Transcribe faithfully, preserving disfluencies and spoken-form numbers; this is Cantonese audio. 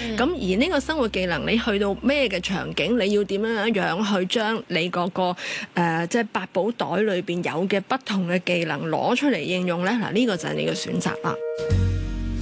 咁、嗯、而呢個生活技能，你去到咩嘅場景，你要點樣樣去將你嗰、那個誒、呃、即係百寶袋裏邊有嘅不同嘅技能攞出嚟應用咧？嗱，呢個就係你嘅選擇啦。